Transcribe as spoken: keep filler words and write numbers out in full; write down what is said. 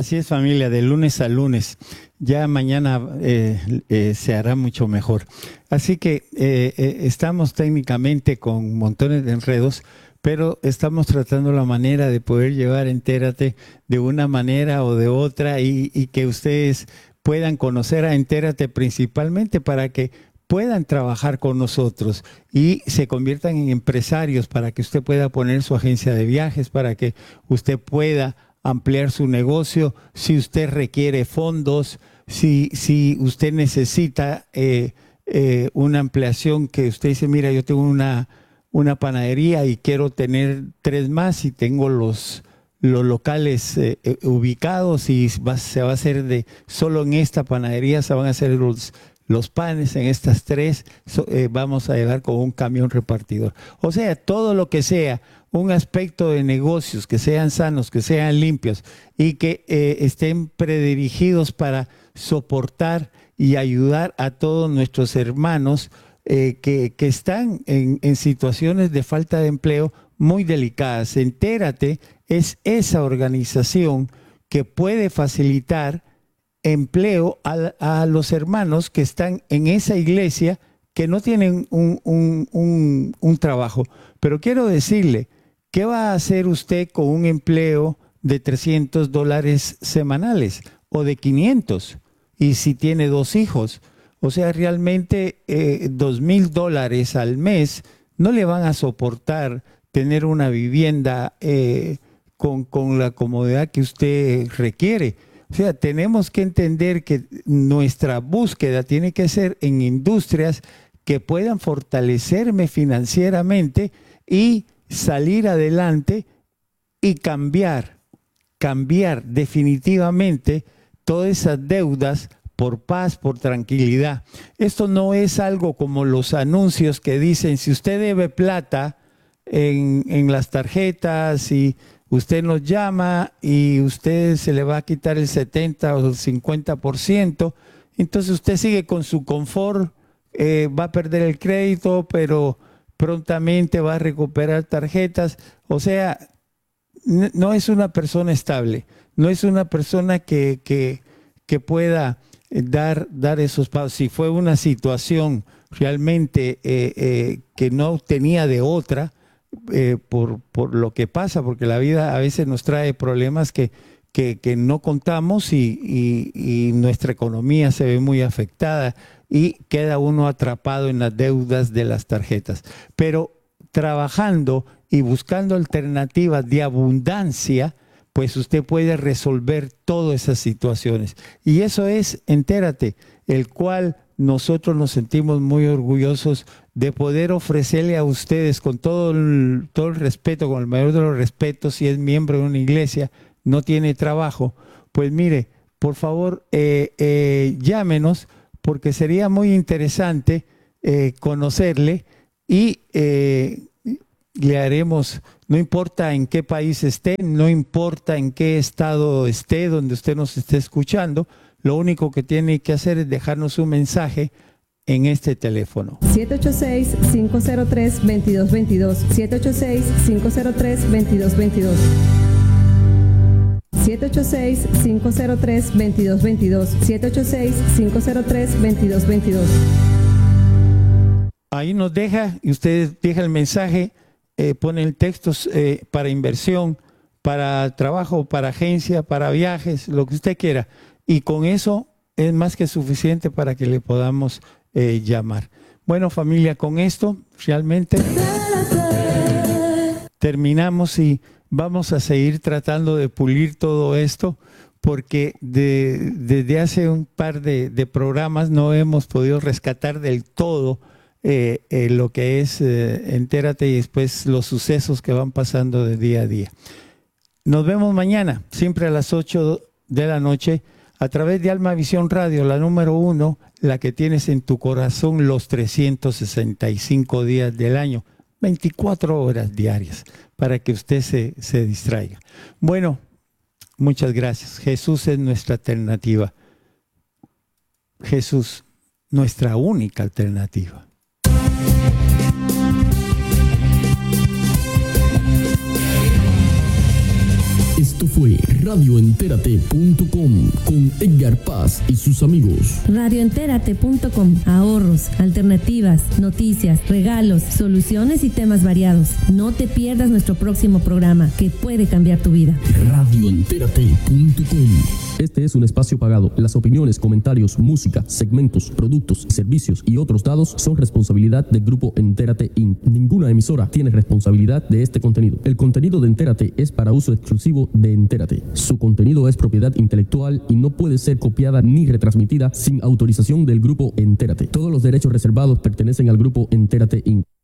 Así es, familia, de lunes a lunes. Ya mañana eh, eh, se hará mucho mejor. Así que eh, eh, estamos técnicamente con montones de enredos, pero estamos tratando la manera de poder llevar Entérate de una manera o de otra y, y que ustedes puedan conocer a Entérate principalmente para que puedan trabajar con nosotros y se conviertan en empresarios, para que usted pueda poner su agencia de viajes, para que usted pueda ampliar su negocio, si usted requiere fondos, si, si usted necesita eh, eh, una ampliación, que usted dice, mira, yo tengo una, una panadería y quiero tener tres más y tengo los, los locales eh, eh, ubicados y va, se va a hacer de, solo en esta panadería se van a hacer los Los panes en estas tres so, eh, vamos a llevar con un camión repartidor. O sea, todo lo que sea un aspecto de negocios, que sean sanos, que sean limpios y que eh, estén predirigidos para soportar y ayudar a todos nuestros hermanos eh, que, que están en, en situaciones de falta de empleo muy delicadas. Entérate es esa organización que puede facilitar empleo a, a los hermanos que están en esa iglesia que no tienen un, un, un, un trabajo. Pero quiero decirle, ¿qué va a hacer usted con un empleo de trescientos dólares semanales o de quinientos? Y si tiene dos hijos, o sea, realmente eh, dos mil dólares al mes no le van a soportar tener una vivienda eh, con, con la comodidad que usted requiere. O sea, tenemos que entender que nuestra búsqueda tiene que ser en industrias que puedan fortalecerme financieramente y salir adelante y cambiar, cambiar definitivamente todas esas deudas por paz, por tranquilidad. Esto no es algo como los anuncios que dicen, si usted debe plata en, en las tarjetas y usted nos llama y usted se le va a quitar el setenta o el cincuenta por ciento, entonces usted sigue con su confort, eh, va a perder el crédito, pero prontamente va a recuperar tarjetas. O sea, no es una persona estable, no es una persona que, que, que pueda dar, dar esos pasos. Si fue una situación realmente eh, eh, que no tenía de otra, Eh, por, por lo que pasa, porque la vida a veces nos trae problemas que, que, que no contamos y, y, y nuestra economía se ve muy afectada y queda uno atrapado en las deudas de las tarjetas. Pero trabajando y buscando alternativas de abundancia, pues usted puede resolver todas esas situaciones. Y eso es Entérate, el cual nosotros nos sentimos muy orgullosos de poder ofrecerle a ustedes con todo el, todo el respeto, con el mayor de los respetos. Si es miembro de una iglesia, no tiene trabajo, pues mire, por favor, eh, eh, llámenos, porque sería muy interesante eh, conocerle y eh, le haremos, no importa en qué país esté, no importa en qué estado esté, donde usted nos esté escuchando, lo único que tiene que hacer es dejarnos un mensaje en este teléfono. siete ocho seis, cinco cero tres, dos dos dos dos. siete ocho seis, cinco cero tres, dos dos dos dos. siete ocho seis, cinco cero tres, dos dos dos dos. siete ocho seis, cinco cero tres, dos dos dos dos. Ahí nos deja y usted deja el mensaje, eh, pone el texto eh, para inversión, para trabajo, para agencia, para viajes, lo que usted quiera. Y con eso es más que suficiente para que le podamos eh, llamar. Bueno, familia, con esto realmente terminamos y vamos a seguir tratando de pulir todo esto, porque de, desde hace un par de, de programas no hemos podido rescatar del todo eh, eh, lo que es eh, Entérate y después los sucesos que van pasando de día a día. Nos vemos mañana, siempre a las ocho de la noche, a través de Alma Visión Radio, la número uno, la que tienes en tu corazón los trescientos sesenta y cinco días del año, veinticuatro horas diarias, para que usted se, se distraiga. Bueno, muchas gracias. Jesús es nuestra alternativa. Jesús, nuestra única alternativa. Esto fue radio entérate punto com con Edgar Paz y sus amigos. radio entérate punto com. Ahorros, alternativas, noticias, regalos, soluciones y temas variados. No te pierdas nuestro próximo programa que puede cambiar tu vida. radio entérate punto com. Este es un espacio pagado. Las opiniones, comentarios, música, segmentos, productos, servicios y otros dados son responsabilidad del Grupo Entérate incorporated. Ninguna emisora tiene responsabilidad de este contenido. El contenido de Entérate es para uso exclusivo de Entérate. Su contenido es propiedad intelectual y no puede ser copiada ni retransmitida sin autorización del Grupo Entérate. Todos los derechos reservados pertenecen al Grupo Entérate incorporated.